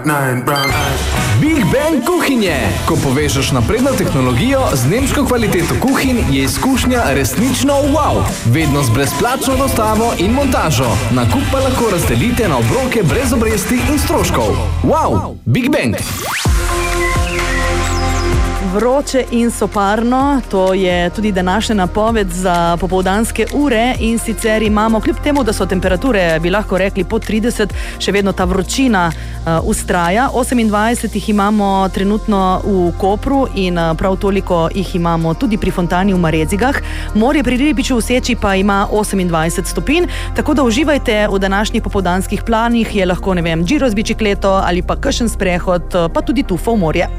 Big Bang kuhinje. Ko povežeš napredno tehnologijo z nemško kvaliteto kuhinj, je izkušnja resnično wow. Vedno z brezplačno dostavo in montažo. Nakup pa lahko razdelite na obroke brez obresti in stroškov. Wow, Big Bang. Vroče in soparno, to je tudi današnja napoved za popoldanske ure in sicer imamo, kljub temu, da so temperature, bi lahko rekli, pod 30, še vedno ta vročina ustraja. 28 jih imamo trenutno v Kopru in prav toliko jih imamo tudi pri Fontani v Marezigah. Morje pri Ribiču v Seči pa ima 28 stopinj, tako da uživajte v današnjih popoldanskih planih, je lahko, ne vem, džiro z bicikleto ali pa kakšen sprehod, pa tudi tufo v morje.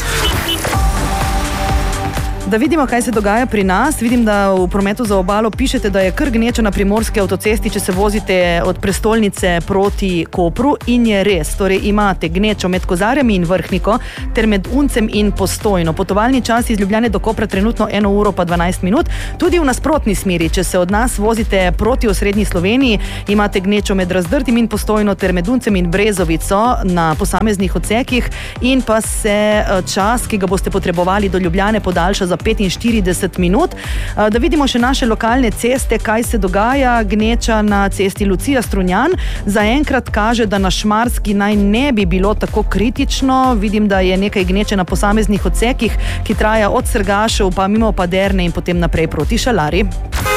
Da vidimo, kaj se dogaja pri nas. Vidim, da v prometu za obalo pišete, da je kar gneča na primorski avtocesti, če se vozite od prestolnice proti Kopru, in je res. Torej imate gnečo med Kozarjami in Vrhniko ter med Uncem in Postojno. Potovalni čas iz Ljubljane do Kopra trenutno 1 uro pa 12 minut. Tudi v nasprotni smeri, če se od nas vozite proti osrednji Sloveniji, imate gnečo med Razdrtim in Postojno ter med Uncem in Brezovico na posameznih odsekih in pa se čas, ki ga boste potrebovali do Ljubljane, podaljša za 45 minut. Da vidimo še naše lokalne ceste, kaj se dogaja. Gneča na cesti Lucija Strunjan zaenkrat kaže, da na Šmarski naj ne bi bilo tako kritično. Vidim, da je nekaj gneče na posameznih odsekih, ki traja od Srgašev pa mimo Paderne in potem naprej proti Šalari.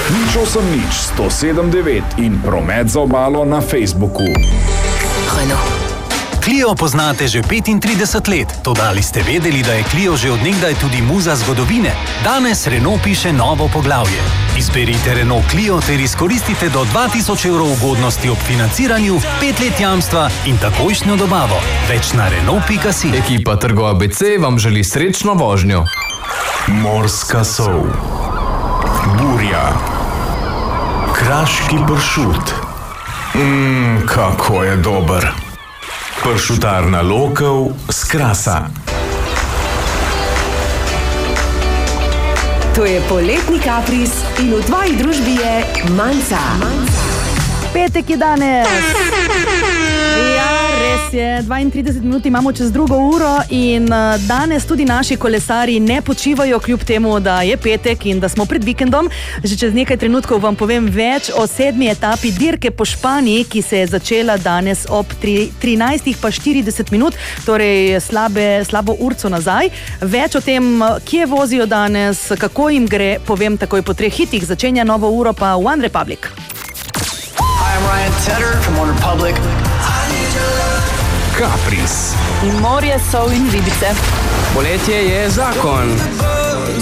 107.9 in promet za obalo na Facebooku. Clio poznate že 35 let, toda ali ste vedeli, da je Clio že od nekdaj tudi muza zgodovine? Danes Renault piše novo poglavje. Izberite Renault Clio ter izkoristite do 2000 evrov ugodnosti ob financiranju, 5 let jamstva in takojšnjo dobavo. Več na Renault.si. Ekipa Trgo ABC vam želi srečno vožnjo. Morska sol, burja, kraški pršut. Kako je dober. Pršutarna Lokov z Krasa. To je poletni kapris in v tvoji družbi je Manca. Petek je danes. Ja, res je. 32 minut imamo čez 2 uro in danes tudi naši kolesarji ne počivajo, kljub temu, da je petek in da smo pred vikendom. Že čez nekaj trenutkov vam povem več o 7. etapi dirke po Španiji, ki se je začela danes ob 13:40 minut, torej slabo urco nazaj. Več o tem, kje vozijo danes, kako jim gre, povem takoj po 3 hitih. Začenja novo uro pa One Republic. Hi, I'm Ryan Tedder from One Republic. Kapris. In morje, sol in ribice. Poletje je zakon.